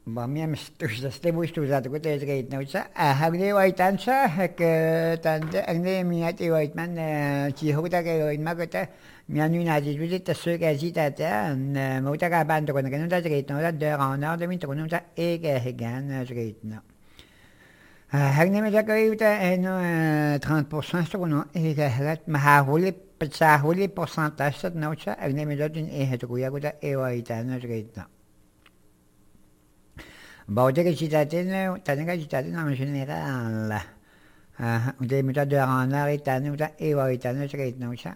Bamiamistustasti muistusaatuko teetreit hagneoitansa tante agneemiativoitman chihutakaoitmakota mianuinaatitutit tassukaasitaata muutakapaantoqona kanutatreit döraanaartamintoqunumta eekaahigaan treitna hagnemitakaviuta no 30% stoqunu eekaahagat mahahuli patsahuli porcentage naucha agnemitotin eehatukuyakuta eoaitaana treitna Baudere cittadine, tanega cittadina in generale. De muta de ranare tanu muta ewa itanu straight no cha.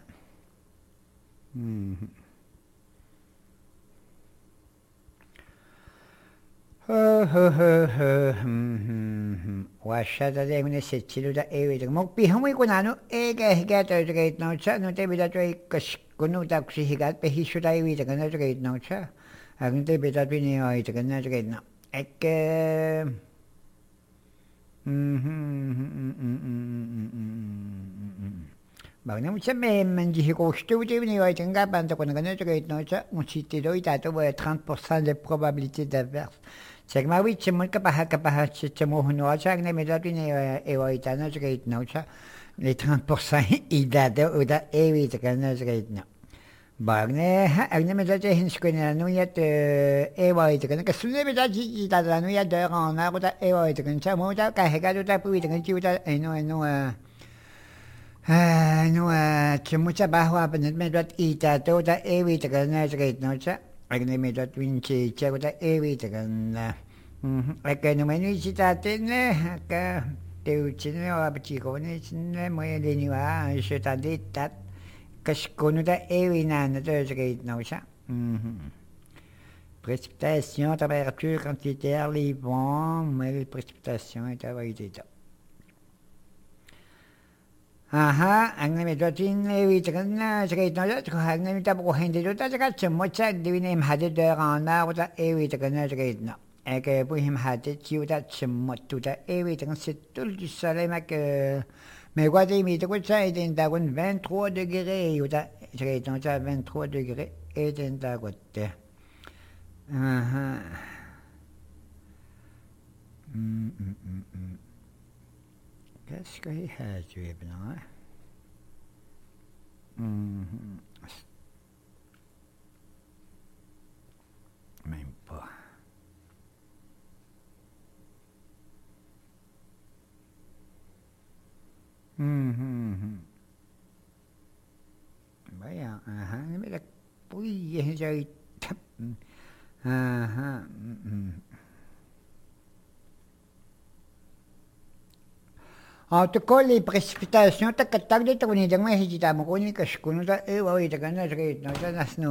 Washata de une settilu da ewi de mo pi hamu kunanu ega higata straight no cha no te bida toi kunu ta kusi higat pe hishuda ewi de kana straight no cha. Agunte bida bini oi de kana straight no. Ecco. Bagna me mangi costo di venire in gabando con la che non c'è un sito di dato 30% de probabilité d'averse. Se ma vi c'è molto paha c'è mo no c'è ne me dato ne e voi tanto che non c'è le 30% i dato da evita che non c'è no. Bagne, agne dace hinskone nuyat ewaite kan kasune dace da nuyat da na ko da ewaite kan cha mo da ka hega da pu da kan chi da chemucha bahwa ben me dat ita to da evite kan na straight no cha agne me dat vinci cha ko da evite kan ecco no me ni cita tenne ka te uchine o abchi ko ne ne mo le ni wa sheta ditat Casconuda Ewina, ça. Précipitation, température, quantité, les vents, mais les précipitations est avérée. Aha, agnemedotin, Ewitana, Jagana, Hagnamita, Bohendita, Mocha, divinim had it there on now with the Ewitana, Jagana. Eke Buhim had it, you that some to the Ewitan sit to the Salemac. Mais quoi t'es mis, tu sais, il est à 23 degrés, ou t'as, j'ai été à 23 degrés, et t'es à côté. Qu'est-ce qu'il a, tu es bien, Même pas. Vaya, mira, uy, ya En tout cas, les précipitations, t'as qu'à t'as des tournées de moi, j'ai dit à mon conique, je connais, et oui, t'as qu'à